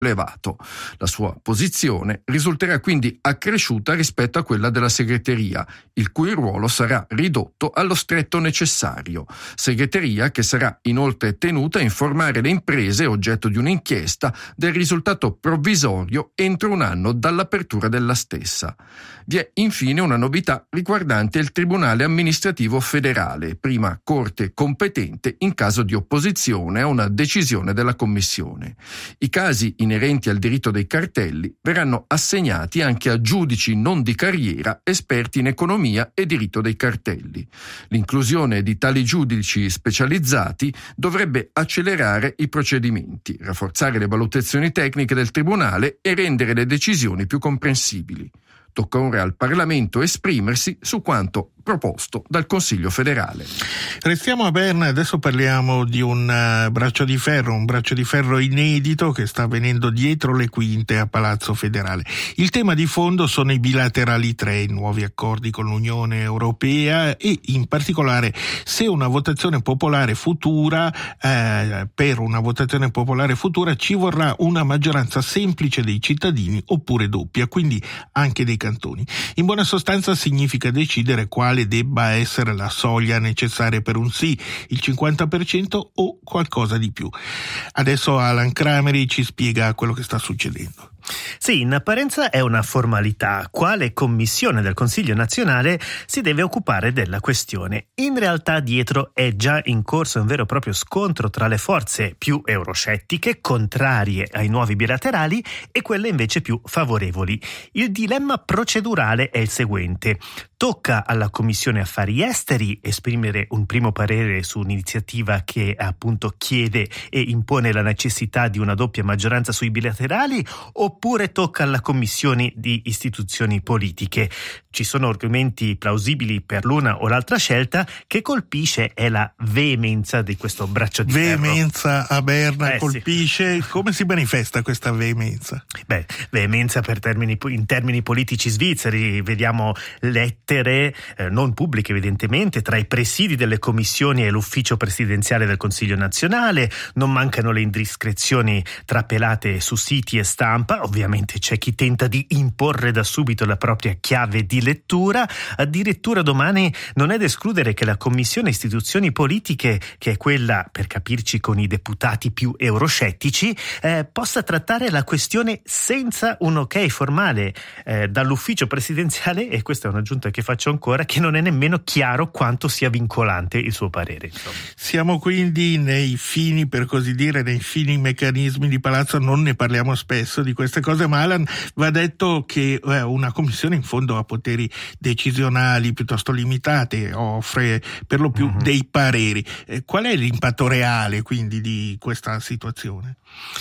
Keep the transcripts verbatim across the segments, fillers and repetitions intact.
elevato. La sua posizione risulterà quindi accresciuta rispetto a quella della segreteria, il cui ruolo sarà ridotto allo stretto necessario. Segreteria che sarà inoltre tenuta a informare le imprese oggetto di un'inchiesta del risultato provvisorio entro un anno dall'apertura della stessa. Vi è infine una novità riguardante il Tribunale amministrativo federale, prima corte competente in caso di opposizione a una decisione della Commissione. I casi inerenti al diritto dei cartelli verranno assegnati anche a giudici non di carriera esperti in economia e diritto dei cartelli. L'inclusione di tali giudici specializzati dovrebbe accelerare i procedimenti, rafforzare le valutazioni tecniche del Tribunale e rendere le decisioni più comprensibili. Tocca ora al Parlamento esprimersi su quanto proposto dal Consiglio federale. Restiamo a Berna, adesso parliamo di un uh, braccio di ferro, un braccio di ferro inedito che sta avvenendo dietro le quinte a Palazzo Federale. Il tema di fondo sono i bilaterali tre, i nuovi accordi con l'Unione Europea e in particolare se una votazione popolare futura, eh, per una votazione popolare futura ci vorrà una maggioranza semplice dei cittadini oppure doppia, quindi anche dei cantoni. In buona sostanza significa decidere quale debba essere la soglia necessaria per un sì, il cinquanta per cento o qualcosa di più. Adesso Alan Crameri ci spiega quello che sta succedendo. Sì, in apparenza è una formalità. Quale commissione del Consiglio nazionale si deve occupare della questione? In realtà dietro è già in corso un vero e proprio scontro tra le forze più euroscettiche, contrarie ai nuovi bilaterali, e quelle invece più favorevoli. Il dilemma procedurale è il seguente. Tocca alla Commissione Affari Esteri esprimere un primo parere su un'iniziativa che appunto chiede e impone la necessità di una doppia maggioranza sui bilaterali, oppure tocca alla Commissione di Istituzioni Politiche. Ci sono argomenti plausibili per l'una o l'altra scelta. Che colpisce è la veemenza di questo braccio di ferro. Veemenza a Berna, eh, colpisce. Sì. Come si manifesta questa veemenza? Beh, veemenza per termini, in termini politici svizzeri. Vediamo lettere, eh, non pubbliche evidentemente, tra i presidi delle commissioni e l'ufficio presidenziale del Consiglio nazionale. Non mancano le indiscrezioni trapelate su siti e stampa. Ovviamente c'è chi tenta di imporre da subito la propria chiave di lettura. Addirittura domani non è da escludere che la Commissione Istituzioni Politiche, che è quella, per capirci, con i deputati più euroscettici, eh, possa trattare la questione senza un ok formale eh, dall'ufficio presidenziale, e questa è un'aggiunta che faccio ancora, che non è nemmeno chiaro quanto sia vincolante il suo parere. Insomma. Siamo quindi nei fini, per così dire, nei fini meccanismi di palazzo. Non ne parliamo spesso di queste cose, ma Alan, va detto che eh, una commissione in fondo ha poteri decisionali piuttosto limitati, offre per lo più mm-hmm. dei pareri. Eh, qual è l'impatto reale quindi di questa situazione?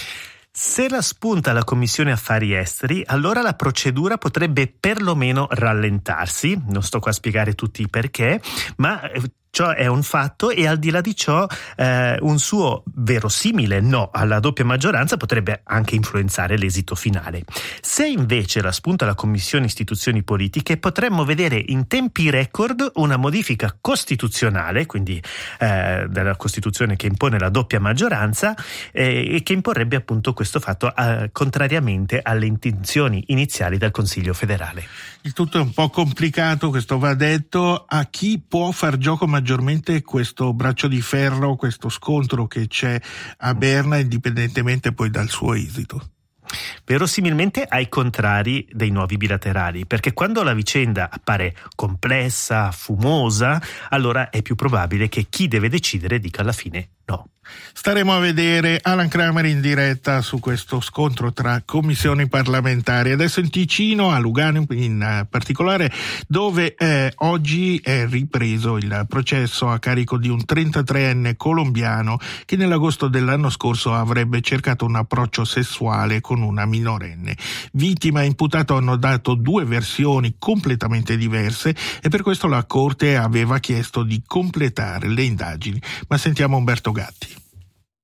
Se la spunta la Commissione Affari Esteri, allora la procedura potrebbe perlomeno rallentarsi. Non sto qua a spiegare tutti i perché, ma ciò è un fatto, e al di là di ciò eh, un suo verosimile no alla doppia maggioranza potrebbe anche influenzare l'esito finale. Se invece la spunta la Commissione Istituzioni Politiche, potremmo vedere in tempi record una modifica costituzionale, quindi eh, della Costituzione, che impone la doppia maggioranza eh, e che imporrebbe appunto questo fatto eh, contrariamente alle intenzioni iniziali del Consiglio federale. Il tutto è un po' complicato, questo va detto. A chi può far gioco maggiormente questo braccio di ferro, questo scontro che c'è a Berna, indipendentemente poi dal suo esito? Verosimilmente ai contrari dei nuovi bilaterali, perché quando la vicenda appare complessa, fumosa, allora è più probabile che chi deve decidere dica alla fine no. Staremo a vedere. Alan Kramer in diretta su questo scontro tra commissioni parlamentari. Adesso in Ticino, a Lugano in particolare, dove eh, oggi è ripreso il processo a carico di un trentatreenne colombiano che nell'agosto dell'anno scorso avrebbe cercato un approccio sessuale con una minorenne. Vittima e imputato hanno dato due versioni completamente diverse e per questo la Corte aveva chiesto di completare le indagini. Ma sentiamo Umberto Gatti.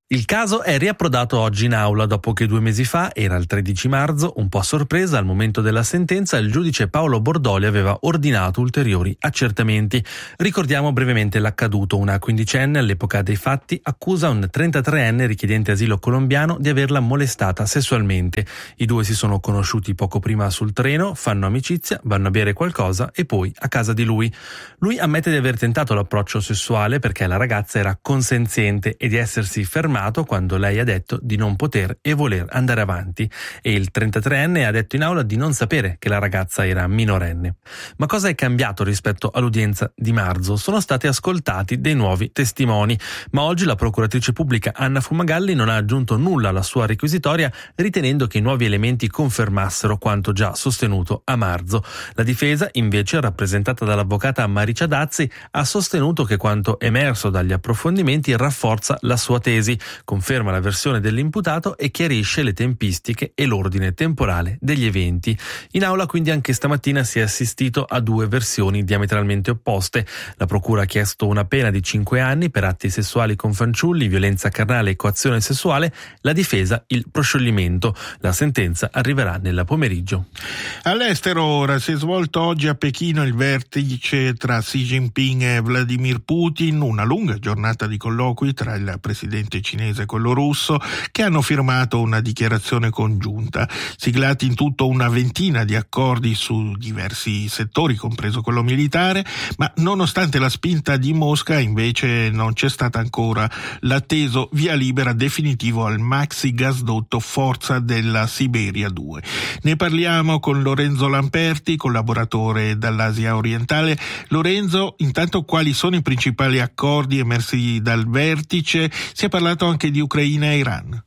Il caso è riapprodato oggi in aula dopo che due mesi fa, era il tredici marzo, un po' a sorpresa, al momento della sentenza il giudice Paolo Bordoli aveva ordinato ulteriori accertamenti. Ricordiamo brevemente l'accaduto. Una quindicenne all'epoca dei fatti accusa un trentatreenne richiedente asilo colombiano di averla molestata sessualmente. I due si sono conosciuti poco prima sul treno, fanno amicizia, vanno a bere qualcosa e poi a casa di lui. Lui ammette di aver tentato l'approccio sessuale perché la ragazza era consenziente e di essersi fermato quando lei ha detto di non poter e voler andare avanti, e il trentatreenne ha detto in aula di non sapere che la ragazza era minorenne. Ma cosa è cambiato rispetto all'udienza di marzo? Sono stati ascoltati dei nuovi testimoni, ma oggi la procuratrice pubblica Anna Fumagalli non ha aggiunto nulla alla sua requisitoria, ritenendo che i nuovi elementi confermassero quanto già sostenuto a marzo. La difesa, invece, rappresentata dall'avvocata Maricia Dazzi, ha sostenuto che quanto emerso dagli approfondimenti rafforza la sua tesi, conferma la versione dell'imputato e chiarisce le tempistiche e l'ordine temporale degli eventi. In aula quindi anche stamattina si è assistito a due versioni diametralmente opposte. La procura ha chiesto una pena di cinque anni per atti sessuali con fanciulli, violenza carnale e coazione sessuale, la difesa il proscioglimento. La sentenza arriverà nel pomeriggio. All'estero ora si è svolto oggi a Pechino il vertice tra Xi Jinping e Vladimir Putin, una lunga giornata di colloqui tra il presidente cinese e quello russo, che hanno firmato una dichiarazione congiunta, siglati in tutto una ventina di accordi su diversi settori, compreso quello militare, ma nonostante la spinta di Mosca invece non c'è stata ancora l'atteso via libera definitivo al maxi gasdotto Forza della Siberia due. Ne parliamo con Lorenzo Lamperti, collaboratore dall'Asia orientale. Lorenzo, intanto quali sono i principali accordi emersi dal vertice? Si è parlato anche di Ucraina e Iran.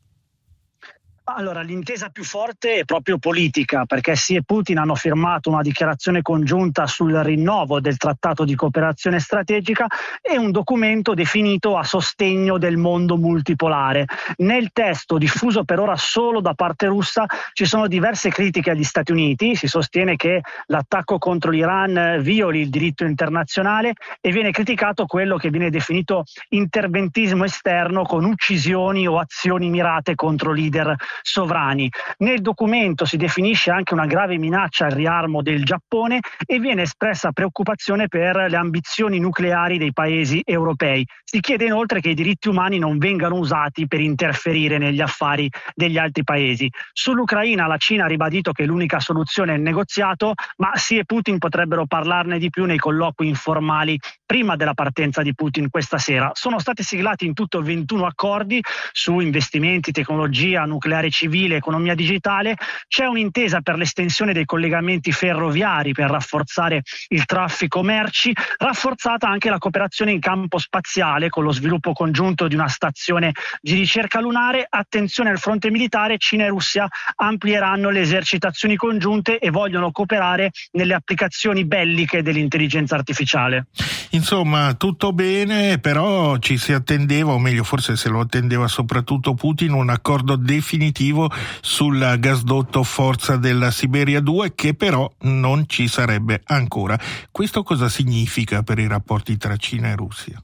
Allora, l'intesa più forte è proprio politica, perché Xi e Putin hanno firmato una dichiarazione congiunta sul rinnovo del trattato di cooperazione strategica e un documento definito a sostegno del mondo multipolare. Nel testo, diffuso per ora solo da parte russa, ci sono diverse critiche agli Stati Uniti. Si sostiene che l'attacco contro l'Iran violi il diritto internazionale e viene criticato quello che viene definito interventismo esterno con uccisioni o azioni mirate contro leader sovrani. Nel documento si definisce anche una grave minaccia al riarmo del Giappone e viene espressa preoccupazione per le ambizioni nucleari dei paesi europei. Si chiede inoltre che i diritti umani non vengano usati per interferire negli affari degli altri paesi. Sull'Ucraina la Cina ha ribadito che l'unica soluzione è il negoziato, ma Xi e Putin potrebbero parlarne di più nei colloqui informali prima della partenza di Putin questa sera. Sono stati siglati in tutto ventuno accordi su investimenti, tecnologia nucleare civile, economia digitale. C'è un'intesa per l'estensione dei collegamenti ferroviari per rafforzare il traffico merci, rafforzata anche la cooperazione in campo spaziale con lo sviluppo congiunto di una stazione di ricerca lunare. Attenzione al fronte militare, Cina e Russia amplieranno le esercitazioni congiunte e vogliono cooperare nelle applicazioni belliche dell'intelligenza artificiale. Insomma, tutto bene, però ci si attendeva, o meglio forse se lo attendeva soprattutto Putin, un accordo definitivo sul gasdotto Forza della Siberia due, che però non ci sarebbe ancora. Questo cosa significa per i rapporti tra Cina e Russia?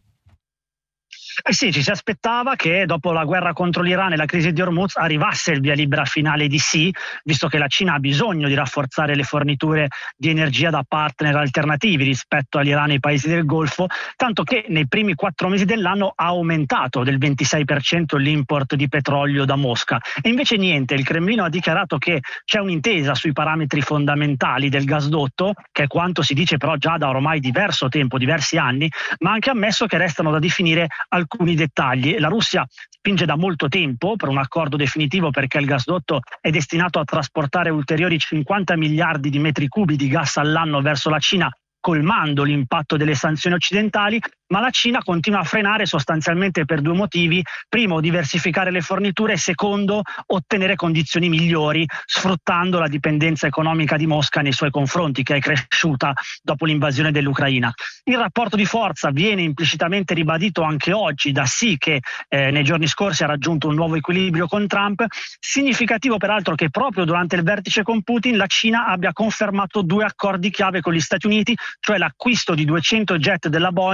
Eh sì, ci si aspettava che dopo la guerra contro l'Iran e la crisi di Hormuz arrivasse il via libera finale di Xi, visto che la Cina ha bisogno di rafforzare le forniture di energia da partner alternativi rispetto all'Iran e ai paesi del Golfo, tanto che nei primi quattro mesi dell'anno ha aumentato del ventisei per cento l'import di petrolio da Mosca. E invece niente, il Cremlino ha dichiarato che c'è un'intesa sui parametri fondamentali del gasdotto, che è quanto si dice però già da ormai diverso tempo, diversi anni, ma ha anche ammesso che restano da definire alcuni dettagli. La Russia spinge da molto tempo per un accordo definitivo perché il gasdotto è destinato a trasportare ulteriori cinquanta miliardi di metri cubi di gas all'anno verso la Cina, colmando l'impatto delle sanzioni occidentali, ma la Cina continua a frenare sostanzialmente per due motivi: primo, diversificare le forniture, e secondo, ottenere condizioni migliori, sfruttando la dipendenza economica di Mosca nei suoi confronti, che è cresciuta dopo l'invasione dell'Ucraina. Il rapporto di forza viene implicitamente ribadito anche oggi da Xi, che eh, nei giorni scorsi ha raggiunto un nuovo equilibrio con Trump. Significativo peraltro che proprio durante il vertice con Putin la Cina abbia confermato due accordi chiave con gli Stati Uniti, cioè l'acquisto di duecento jet della Boeing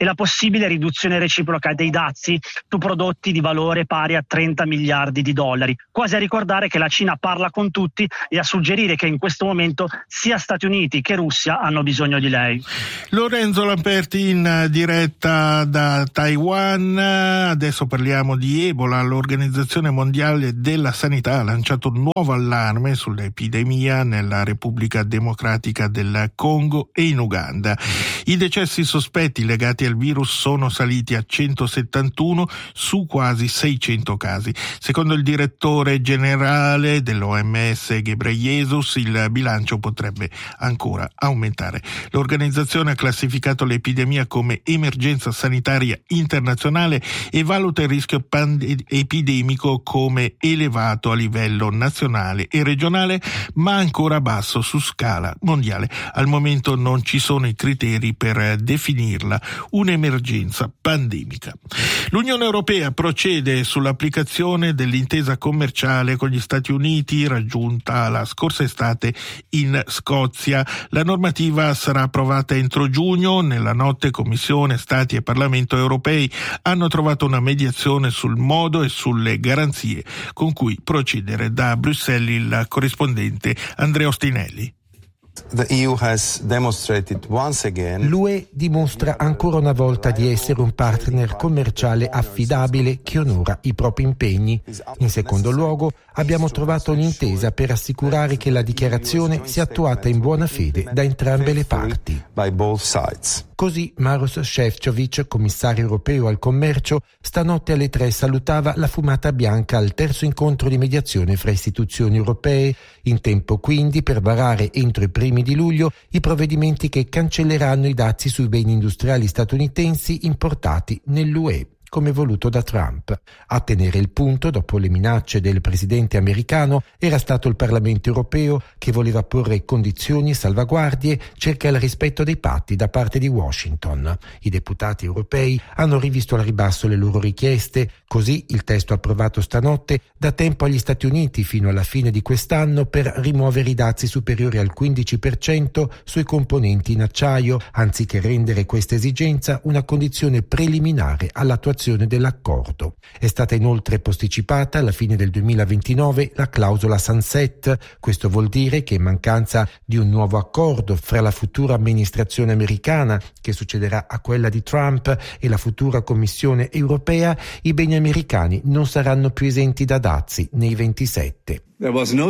e la possibile riduzione reciproca dei dazi su prodotti di valore pari a trenta miliardi di dollari, quasi a ricordare che la Cina parla con tutti e a suggerire che in questo momento sia Stati Uniti che Russia hanno bisogno di lei. Lorenzo Lamperti in diretta da Taiwan. Adesso parliamo di Ebola. L'Organizzazione Mondiale della Sanità ha lanciato un nuovo allarme sull'epidemia nella Repubblica Democratica del Congo e in Uganda. I decessi sospetti legati al virus sono saliti a centosettantuno su quasi seicento casi. Secondo il direttore generale dell'O M S Ghebreyesus, il bilancio potrebbe ancora aumentare. L'organizzazione ha classificato l'epidemia come emergenza sanitaria internazionale e valuta il rischio pand- epidemico come elevato a livello nazionale e regionale, ma ancora basso su scala mondiale. Al momento non ci sono i criteri per definirla un'emergenza pandemica. L'Unione Europea procede sull'applicazione dell'intesa commerciale con gli Stati Uniti raggiunta la scorsa estate in Scozia. La normativa sarà approvata entro giugno. Nella notte Commissione, Stati e Parlamento europei hanno trovato una mediazione sul modo e sulle garanzie con cui procedere. Da Bruxelles il corrispondente Andrea Ostinelli. L'U E dimostra ancora una volta di essere un partner commerciale affidabile che onora i propri impegni. In secondo luogo, abbiamo trovato un'intesa per assicurare che la dichiarazione sia attuata in buona fede da entrambe le parti. Così Maroš Šefčovič, commissario europeo al commercio, stanotte alle tre salutava la fumata bianca al terzo incontro di mediazione fra istituzioni europee, in tempo quindi per varare entro i primi di luglio i provvedimenti che cancelleranno i dazi sui beni industriali statunitensi importati nell'U E, come voluto da Trump. A tenere il punto, dopo le minacce del presidente americano, era stato il Parlamento europeo che voleva porre condizioni e salvaguardie circa il rispetto dei patti da parte di Washington. I deputati europei hanno rivisto al ribasso le loro richieste, così il testo approvato stanotte dà tempo agli Stati Uniti fino alla fine di quest'anno per rimuovere i dazi superiori al quindici per cento sui componenti in acciaio, anziché rendere questa esigenza una condizione preliminare all'attuazione dell'accordo. È stata inoltre posticipata alla fine del duemilaventinove la clausola sunset. Questo vuol dire che in mancanza di un nuovo accordo fra la futura amministrazione americana, che succederà a quella di Trump, e la futura Commissione europea, i beni americani non saranno più esenti da dazi nei ventisette. Non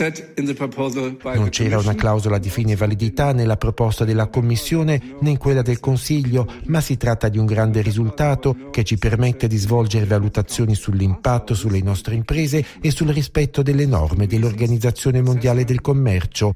c'era una clausola di fine validità nella proposta della Commissione né in quella del Consiglio, ma si tratta di un grande risultato che ci permette di svolgere valutazioni sull'impatto sulle nostre imprese e sul rispetto delle norme dell'Organizzazione Mondiale del Commercio,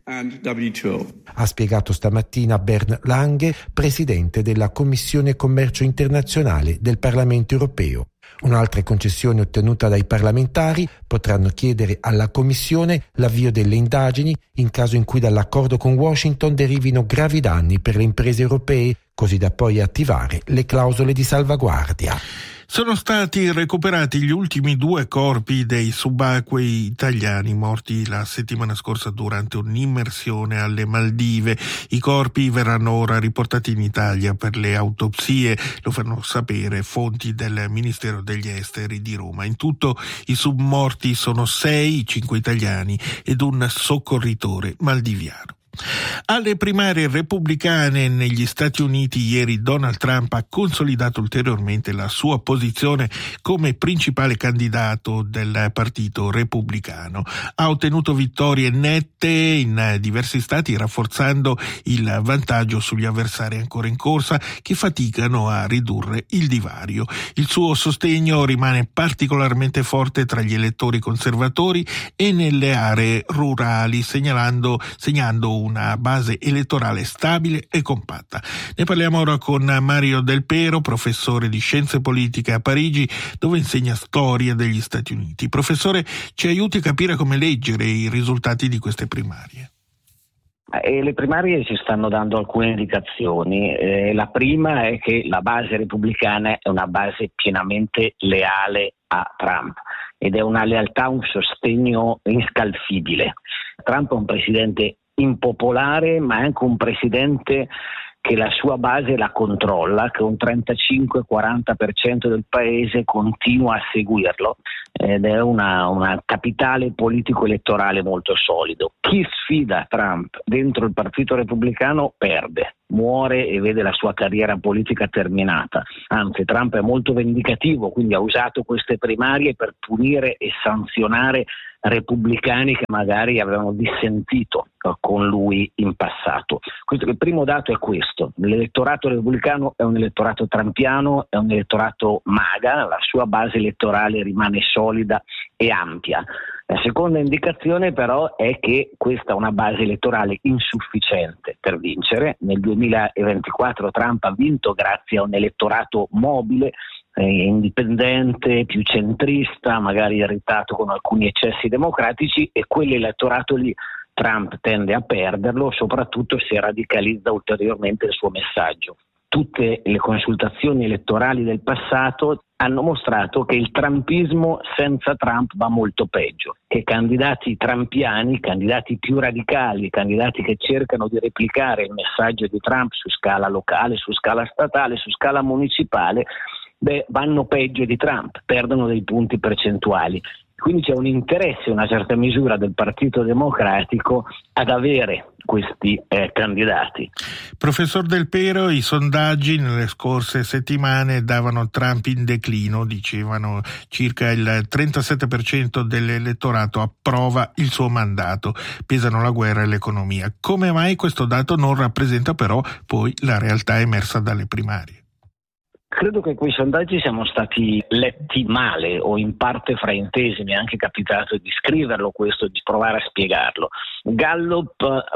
ha spiegato stamattina Bernd Lange, presidente della Commissione Commercio Internazionale del Parlamento Europeo. Un'altra concessione ottenuta dai parlamentari: potranno chiedere alla Commissione l'avvio delle indagini in caso in cui dall'accordo con Washington derivino gravi danni per le imprese europee, così da poi attivare le clausole di salvaguardia. Sono stati recuperati gli ultimi due corpi dei subacquei italiani morti la settimana scorsa durante un'immersione alle Maldive. I corpi verranno ora riportati in Italia per le autopsie, lo fanno sapere fonti del Ministero degli Esteri di Roma. In tutto i submorti sono sei, cinque italiani ed un soccorritore maldiviano. Alle primarie repubblicane negli Stati Uniti ieri Donald Trump ha consolidato ulteriormente la sua posizione come principale candidato del partito repubblicano. Ha ottenuto vittorie nette in diversi stati, rafforzando il vantaggio sugli avversari ancora in corsa che faticano a ridurre il divario. Il suo sostegno rimane particolarmente forte tra gli elettori conservatori e nelle aree rurali, segnalando, segnando una base elettorale stabile e compatta. Ne parliamo ora con Mario Del Pero, professore di scienze politiche a Parigi, dove insegna storia degli Stati Uniti. Professore, ci aiuti a capire come leggere i risultati di queste primarie. E le primarie ci stanno dando alcune indicazioni. Eh, la prima è che la base repubblicana è una base pienamente leale a Trump ed è una lealtà, un sostegno inscalfibile. Trump è un presidente impopolare, ma è anche un presidente che la sua base la controlla, che un trentacinque quaranta per cento del paese continua a seguirlo ed è una, una capitale politico-elettorale molto solido. Chi sfida Trump dentro il Partito Repubblicano perde, muore e vede la sua carriera politica terminata. Anzi, Trump è molto vendicativo, quindi ha usato queste primarie per punire e sanzionare repubblicani che magari avevano dissentito con lui in passato. Questo, il primo dato è questo: l'elettorato repubblicano è un elettorato trampiano, è un elettorato MAGA, la sua base elettorale rimane solida e ampia. La seconda indicazione però è che questa è una base elettorale insufficiente per vincere. Nel duemilaventiquattro Trump ha vinto grazie a un elettorato mobile, eh, indipendente, più centrista, magari irritato con alcuni eccessi democratici, e quell'elettorato lì Trump tende a perderlo, soprattutto se radicalizza ulteriormente il suo messaggio. Tutte le consultazioni elettorali del passato hanno mostrato che il trumpismo senza Trump va molto peggio, che candidati trumpiani, candidati più radicali, candidati che cercano di replicare il messaggio di Trump su scala locale, su scala statale, su scala municipale, beh, vanno peggio di Trump, perdono dei punti percentuali. Quindi c'è un interesse, una certa misura del Partito Democratico ad avere questi eh, candidati. Professor Del Pero, i sondaggi nelle scorse settimane davano Trump in declino, dicevano circa il trentasette per cento dell'elettorato approva il suo mandato, pesano la guerra e l'economia. Come mai questo dato non rappresenta però poi la realtà emersa dalle primarie? Credo che quei sondaggi siano stati letti male o in parte fraintesi, mi è anche capitato di scriverlo questo, di provare a spiegarlo. Gallup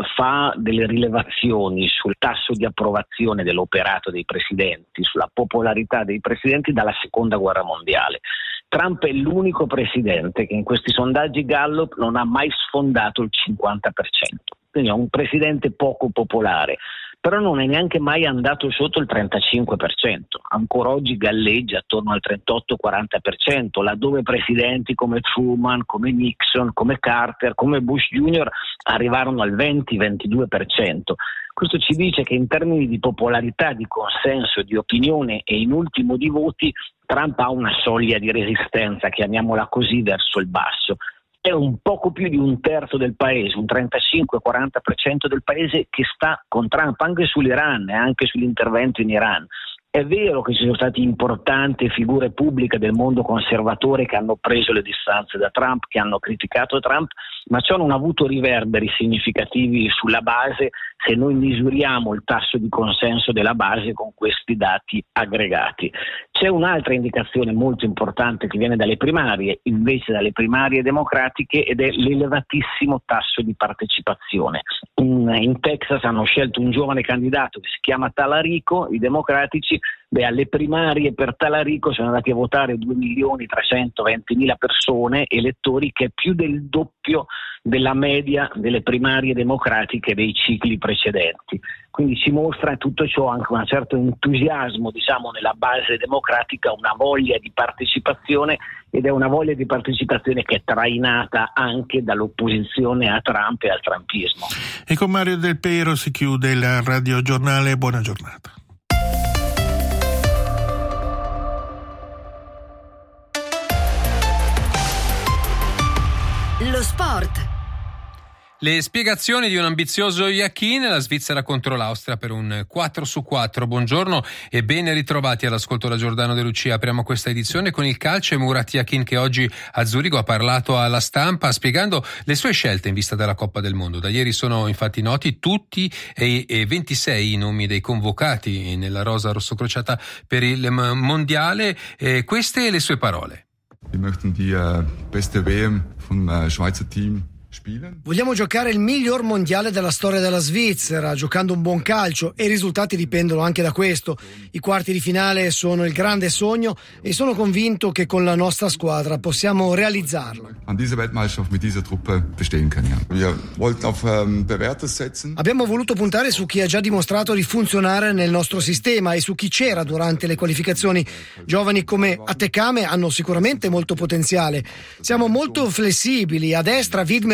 fa delle rilevazioni sul tasso di approvazione dell'operato dei presidenti, sulla popolarità dei presidenti dalla seconda guerra mondiale. Trump è l'unico presidente che in questi sondaggi Gallup non ha mai sfondato il cinquanta per cento, quindi è un presidente poco popolare. Però non è neanche mai andato sotto il trentacinque per cento, ancora oggi galleggia attorno al trentotto quaranta per cento, laddove presidenti come Truman, come Nixon, come Carter, come Bush Junior arrivarono al venti ventidue per cento. Questo ci dice che in termini di popolarità, di consenso, di opinione e in ultimo di voti, Trump ha una soglia di resistenza, chiamiamola così, verso il basso. È un poco più di un terzo del paese, un trentacinque quaranta per cento del paese che sta con Trump, anche sull'Iran e anche sull'intervento in Iran. È vero che ci sono state importanti figure pubbliche del mondo conservatore che hanno preso le distanze da Trump, che hanno criticato Trump, ma ciò non ha avuto riverberi significativi sulla base se noi misuriamo il tasso di consenso della base con questi dati aggregati. C'è un'altra indicazione molto importante che viene dalle primarie, invece dalle primarie democratiche, ed è l'elevatissimo tasso di partecipazione. In, in Texas hanno scelto un giovane candidato che si chiama Talarico, i democratici. Beh, alle primarie per Talarico sono andati a votare due milioni trecentoventimila persone, elettori, che è più del doppio della media delle primarie democratiche dei cicli precedenti. Quindi ci mostra tutto ciò anche un certo entusiasmo, diciamo, nella base democratica, una voglia di partecipazione, ed è una voglia di partecipazione che è trainata anche dall'opposizione a Trump e al trumpismo. E con Mario Del Pero si chiude il Radio Giornale. Buona giornata. Lo sport. Le spiegazioni di un ambizioso Yakin, la Svizzera contro l'Austria per un quattro su quattro. Buongiorno e ben ritrovati all'ascolto da Giordano De Lucia. Apriamo questa edizione con il calcio e Murat Yakin, che oggi a Zurigo ha parlato alla stampa spiegando le sue scelte in vista della Coppa del Mondo. Da ieri sono infatti noti tutti e ventisei i nomi dei convocati nella rosa rossocrociata per il mondiale. E queste le sue parole. Wir möchten die uh, beste W M vom uh, Schweizer Team. Vogliamo giocare il miglior mondiale della storia della Svizzera, giocando un buon calcio, e i risultati dipendono anche da questo. I quarti di finale sono il grande sogno e sono convinto che con la nostra squadra possiamo realizzarlo. An dieser Weltmeisterschaft mit dieser Truppe bestehen kann, ja. Wir wollten auf um, Bewährtes setzen. Abbiamo voluto puntare su chi ha già dimostrato di funzionare nel nostro sistema e su chi c'era durante le qualificazioni. Giovani come Atekame hanno sicuramente molto potenziale. Siamo molto flessibili. A destra Widmer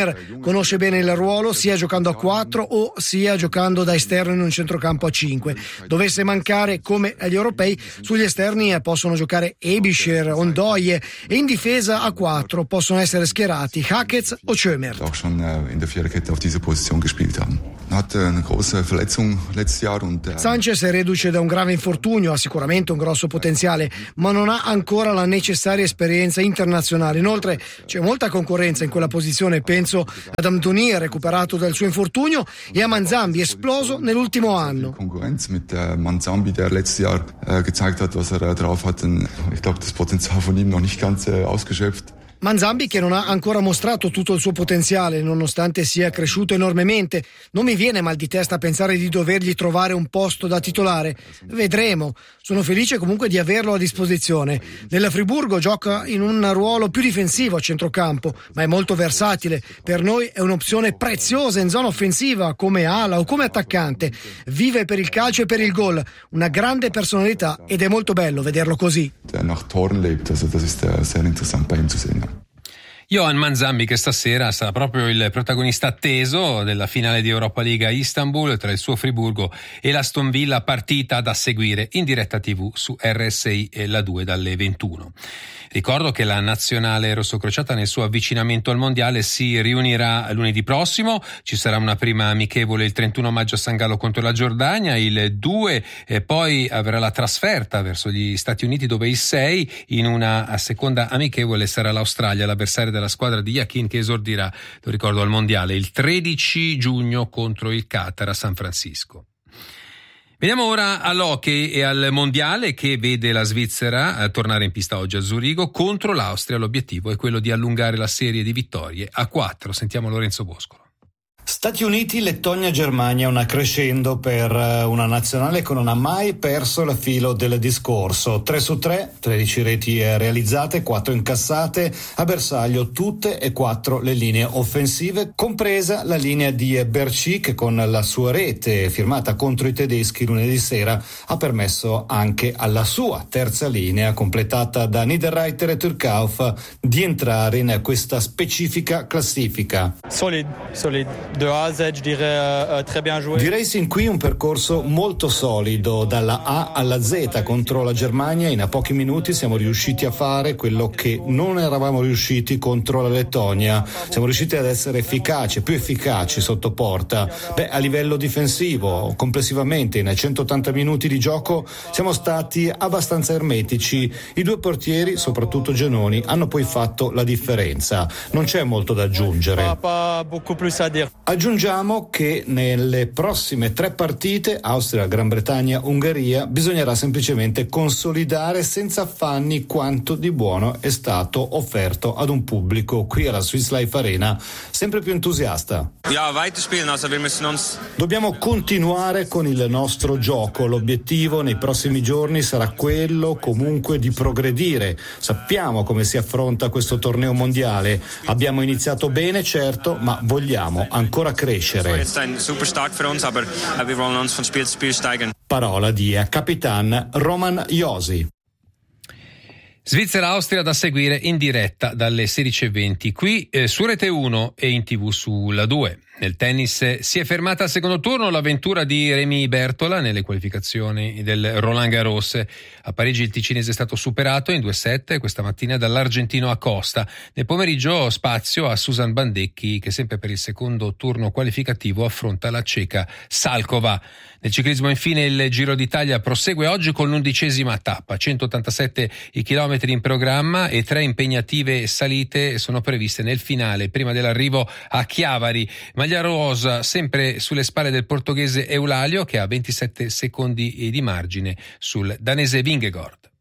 Oçömer conosce bene il ruolo sia giocando a quattro o sia giocando da esterno in un centrocampo a cinque. Dovesse mancare, come agli europei, sugli esterni possono giocare Ebischer, Ondoye, e in difesa a quattro possono essere schierati Hakets o Oçömer. Auch schon in der Viererkette auf diese Position gespielt haben. Hatte eine große Verletzung letztes Jahr und Sanchez è reduce da un grave infortunio, ha sicuramente un grosso potenziale, ma non ha ancora la necessaria esperienza internazionale. Inoltre c'è molta concorrenza in quella posizione, penso ad Amdouni, recuperato dal suo infortunio, e a Manzambi, esploso nell'ultimo anno. Konkurrenz mit Manzambi, der letztes Jahr gezeigt hat, was er drauf hat. Ich glaube, das Potenzial von ihm noch nicht ganz ausgeschöpft. Manzambi che non ha ancora mostrato tutto il suo potenziale nonostante sia cresciuto enormemente. Non mi viene mal di testa pensare di dovergli trovare un posto da titolare. Vedremo. Sono felice comunque di averlo a disposizione. Nella Friburgo gioca in un ruolo più difensivo a centrocampo, ma è molto versatile. Per noi è un'opzione preziosa in zona offensiva come ala o come attaccante. Vive per il calcio e per il gol. Una grande personalità ed è molto bello vederlo così. Der nach Toren lebt, also das ist sehr interessant bei ihm zu sehen. Yohan Manzambi, che stasera sarà proprio il protagonista atteso della finale di Europa League a Istanbul tra il suo Friburgo e l'Aston Villa, partita da seguire in diretta tivù su R S I e la due dalle ventuno. Ricordo che la nazionale rossocrociata nel suo avvicinamento al mondiale si riunirà lunedì prossimo. Ci sarà una prima amichevole il trentuno maggio a San Gallo contro la Giordania, il due e poi avrà la trasferta verso gli Stati Uniti, dove il sei in una seconda amichevole sarà l'Australia l'avversaria della squadra di Yakin, che esordirà, lo ricordo, al mondiale il tredici giugno contro il Qatar a San Francisco. Veniamo ora all'hockey e al mondiale, che vede la Svizzera a tornare in pista oggi a Zurigo contro l'Austria. L'obiettivo è quello di allungare la serie di vittorie a quattro. Sentiamo Lorenzo Boscolo. Stati Uniti, Lettonia, Germania, una crescendo per una nazionale che non ha mai perso il filo del discorso. tre su tre, tredici reti realizzate, quattro incassate, a bersaglio tutte e quattro le linee offensive, compresa la linea di Berchi, che con la sua rete firmata contro i tedeschi lunedì sera ha permesso anche alla sua terza linea, completata da Niederreiter e Turkauf, di entrare in questa specifica classifica. Solid, solid. De A a Z, direi, uh, très bien joué. Direi sin qui un percorso molto solido, dalla A alla Z contro la Germania. In a pochi minuti siamo riusciti a fare quello che non eravamo riusciti contro la Lettonia. Siamo riusciti ad essere efficaci, più efficaci sotto porta. Beh, a livello difensivo, complessivamente in centottanta minuti di gioco siamo stati abbastanza ermetici. I due portieri, soprattutto Genoni, hanno poi fatto la differenza. Non c'è molto da aggiungere. Pas beaucoup plus à dire. Aggiungiamo che nelle prossime tre partite, Austria, Gran Bretagna, Ungheria, bisognerà semplicemente consolidare senza affanni quanto di buono è stato offerto ad un pubblico qui alla Swiss Life Arena sempre più entusiasta. Dobbiamo continuare con il nostro gioco. L'obiettivo nei prossimi giorni sarà quello comunque di progredire. Sappiamo come si affronta questo torneo mondiale. Abbiamo iniziato bene, certo, ma vogliamo ancora crescere. Parola di Capitan Roman Josi. Svizzera-Austria da seguire in diretta dalle sedici e venti qui eh, su Rete uno e in tivù sulla due. Nel tennis si è fermata al secondo turno l'avventura di Rémi Bertola nelle qualificazioni del Roland Garros. A Parigi il ticinese è stato superato in due set questa mattina dall'argentino Acosta. Nel pomeriggio spazio a Susan Bandecchi, che sempre per il secondo turno qualificativo affronta la ceca Salkova. Nel ciclismo infine il Giro d'Italia prosegue oggi con l'undicesima tappa, centottantasette i chilometri in programma e tre impegnative salite sono previste nel finale prima dell'arrivo a Chiavari. Maglia rosa sempre sulle spalle del portoghese Eulalio, che ha ventisette secondi di margine sul danese Vingegaard.